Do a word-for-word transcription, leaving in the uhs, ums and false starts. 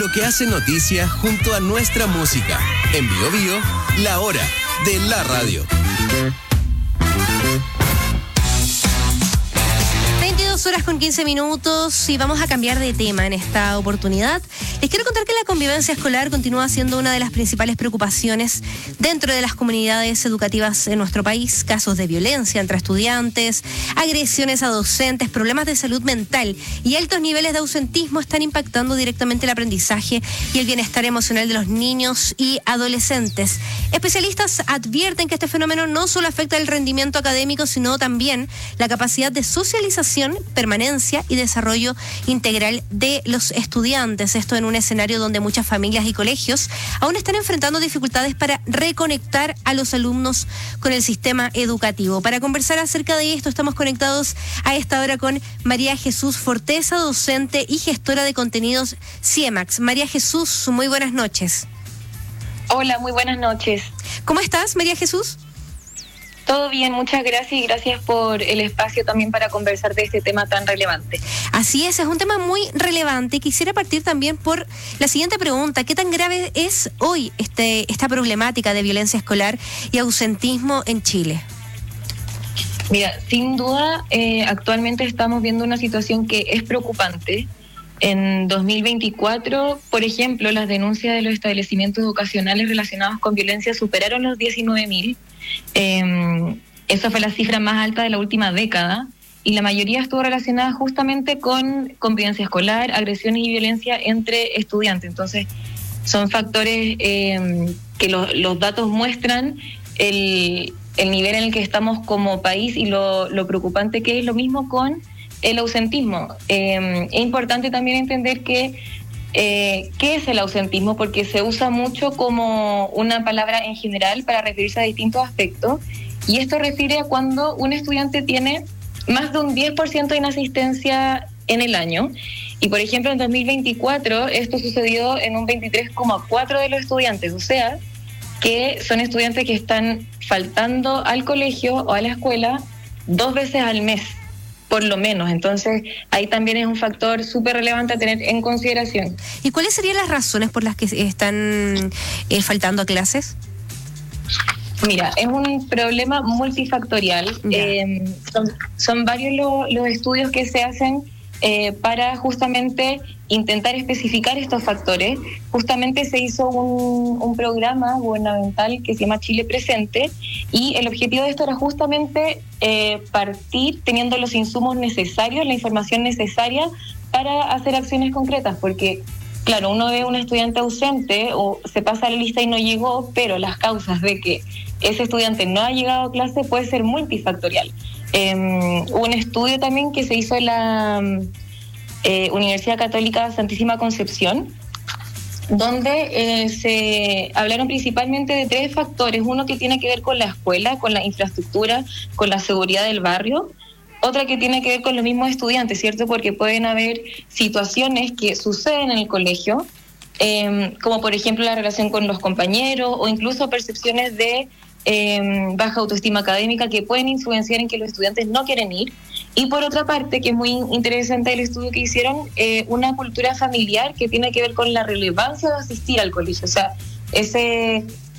lo que hace noticia junto a nuestra música. En Bio Bio, la hora de la radio. veintidós horas con quince minutos y vamos a cambiar de tema en esta oportunidad. Les quiero contar que la convivencia escolar continúa siendo una de las principales preocupaciones dentro de las comunidades educativas en nuestro país. Casos de violencia entre estudiantes, agresiones a docentes, problemas de salud mental y altos niveles de ausentismo están impactando directamente el aprendizaje y el bienestar emocional de los niños y adolescentes. Especialistas advierten que este fenómeno no solo afecta el rendimiento académico, sino también la capacidad de socialización, permanencia y desarrollo integral de los estudiantes. Esto en un escenario donde muchas familias y colegios aún están enfrentando dificultades para reconectar a los alumnos con el sistema educativo. Para conversar acerca de esto estamos conectados a esta hora con María Jesús Forteza, docente y gestora de contenidos CIEMAX. María Jesús, muy buenas noches. Hola, muy buenas noches. ¿Cómo estás, María Jesús? Todo bien, muchas gracias y gracias por el espacio también para conversar de este tema tan relevante. Así es, es un tema muy relevante. Quisiera partir también por la siguiente pregunta. ¿Qué tan grave es hoy este, esta problemática de violencia escolar y ausentismo en Chile? Mira, sin duda, eh, actualmente estamos viendo una situación que es preocupante. En dos mil veinticuatro, por ejemplo, las denuncias de los establecimientos educacionales relacionados con violencia superaron los diecinueve mil. Eh, esa fue la cifra más alta de la última década y la mayoría estuvo relacionada justamente con convivencia escolar, agresiones y violencia entre estudiantes. Entonces, son factores eh, que lo, los datos muestran el, el nivel en el que estamos como país y lo, lo preocupante que es. Lo mismo con el ausentismo. Eh, es importante también entender que eh, qué es el ausentismo, porque se usa mucho como una palabra en general para referirse a distintos aspectos, y esto refiere a cuando un estudiante tiene más de un diez por ciento de inasistencia en el año. Y por ejemplo, en dos mil veinticuatro esto sucedió en un veintitrés coma cuatro por ciento de los estudiantes, o sea, que son estudiantes que están faltando al colegio o a la escuela dos veces al mes, por lo menos. Entonces, ahí también es un factor súper relevante a tener en consideración. ¿Y cuáles serían las razones por las que están eh, faltando a clases? Mira, es un problema multifactorial. Eh, son, son varios lo, los estudios que se hacen eh, para justamente intentar especificar estos factores. Justamente se hizo un, un programa gubernamental que se llama Chile Presente, y el objetivo de esto era justamente eh, partir teniendo los insumos necesarios, la información necesaria para hacer acciones concretas, porque claro, uno ve a un estudiante ausente o se pasa la lista y no llegó, pero las causas de que ese estudiante no ha llegado a clase puede ser multifactorial. Eh, hubo un estudio también que se hizo en la eh, Universidad Católica Santísima Concepción, donde eh, se hablaron principalmente de tres factores. Uno que tiene que ver con la escuela, con la infraestructura, con la seguridad del barrio. Otra que tiene que ver con los mismos estudiantes, ¿cierto? Porque pueden haber situaciones que suceden en el colegio, eh, como por ejemplo la relación con los compañeros o incluso percepciones de eh, baja autoestima académica que pueden influenciar en que los estudiantes no quieren ir. Y por otra parte, que es muy interesante el estudio que hicieron, eh, una cultura familiar que tiene que ver con la relevancia de asistir al colegio. O sea, ese